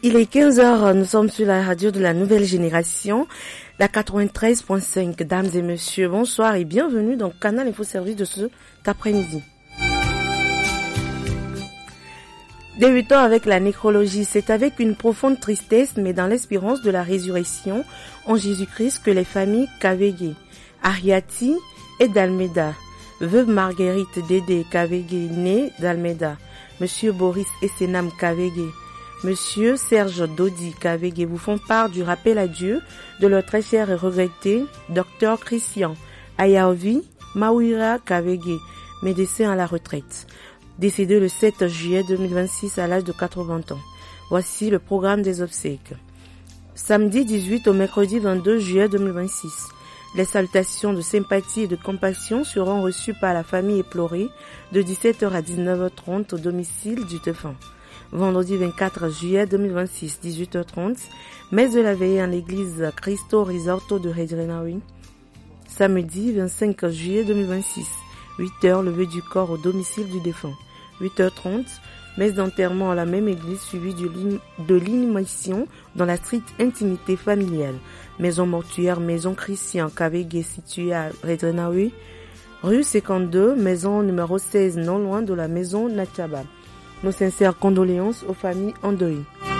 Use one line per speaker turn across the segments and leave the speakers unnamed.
Il est 15h, nous sommes sur la radio de la nouvelle génération, la 93.5. Dames et messieurs, bonsoir et bienvenue dans le Canal Info Service de cet après-midi. Débutons avec la nécrologie. C'est avec une profonde tristesse, mais dans l'espérance de la résurrection en Jésus-Christ que les familles Kavege, Ariati et d'Almeida, veuve Marguerite Dédé Kavege, née d'Almeida, Monsieur Boris Essenam Kavege, Monsieur Serge Dodi Kavege vous font part du rappel à Dieu de leur très cher et regretté Dr Christian Ayaovi Mawira Kavege, médecin à la retraite, décédé le 7 juillet 2026 à l'âge de 80 ans. Voici le programme des obsèques. Samedi 18 au mercredi 22 juillet 2026. Les salutations de sympathie et de compassion seront reçues par la famille éplorée de 17h à 19h30 au domicile du défunt. Vendredi 24 juillet 2026, 18h30, messe de la veillée en l'église Cristo Risorto de Redrenaoui. Samedi 25 juillet 2026, 8h, levée du corps au domicile du défunt. 8h30, messe d'enterrement à la même église suivie de l'inhumation dans la stricte intimité familiale. Maison mortuaire, maison Christian Kavege située à Redrenaoui, rue 52, maison numéro 16, non loin de la maison Nachaba. Nos sincères condoléances aux familles endeuillées.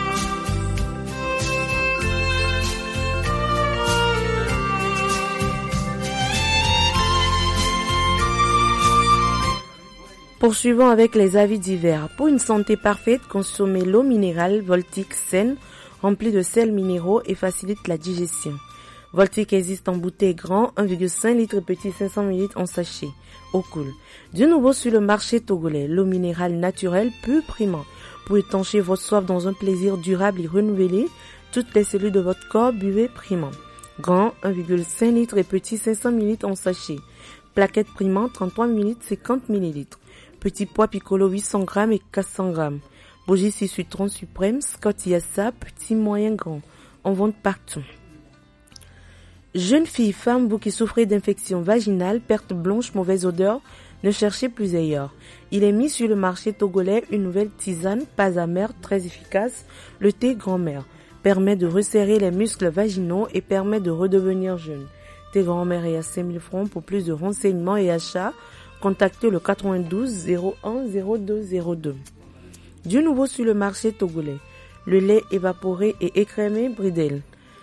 Poursuivons avec les avis divers. Pour une santé parfaite, consommez l'eau minérale Voltic saine, remplie de sels minéraux et facilite la digestion. Voltic existe en bouteille grand, 1,5 litre petit, 500 ml en sachet. Eau cool. Du nouveau sur le marché togolais, l'eau minérale naturelle pure primant. Pour étancher votre soif dans un plaisir durable et renouvelé, toutes les cellules de votre corps, buvez primant. Grand, 1,5 litre et petit, 500 ml en sachet. Plaquette primant, 33 ml, 50 ml. Petit pois piccolo, 800 g et 400 g. Bougie 6 citron suprême, Scott Yassa, petit moyen grand. En vente partout. Jeunes filles, femmes, vous qui souffrez d'infections vaginales, perte blanche, mauvaise odeur, ne cherchez plus ailleurs. Il est mis sur le marché togolais une nouvelle tisane, pas amère, très efficace, le thé grand-mère. Permet de resserrer les muscles vaginaux et permet de redevenir jeune. Thé grand-mère est à 5000 francs. Pour plus de renseignements et achats, contactez le 92 01 02 02. Du nouveau sur le marché togolais, le lait évaporé et écrémé Bridel.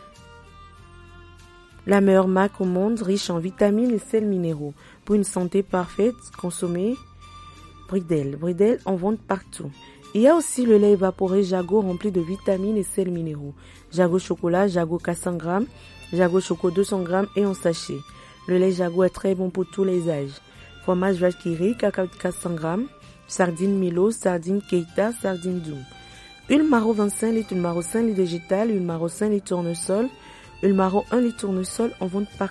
La meilleure marque au monde, riche en vitamines et sels minéraux. Pour une santé parfaite, consommez Bridel. Bridel en vente partout. Il y a aussi le lait évaporé Jago rempli de vitamines et sels minéraux. Jago chocolat, Jago 400 g, Jago choco 200 g et en sachet. Le lait Jago est très bon pour tous les âges. Fromage vache qui rit, cacao 400 g, sardines Milo, sardines Keita, sardines Doum. Huile Maro 25 litres, huile Maro 5 litres végétale, huile Maro 5 litres tournesol, huile Maro 1 litre tournesol en vente partout.